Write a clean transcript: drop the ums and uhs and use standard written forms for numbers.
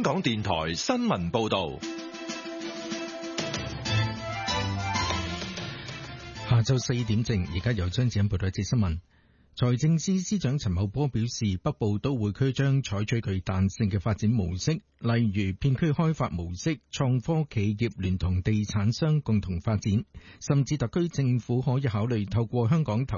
香港電台新聞報道。 下晝4點正，而家由張子欣報道一節新聞。財政司司長陳茂波表示，北部都會區將採取具彈性嘅發展模式，例如片區開發模式、創科企業聯同地產商共同發展，甚至特區政府可以考慮透過香港投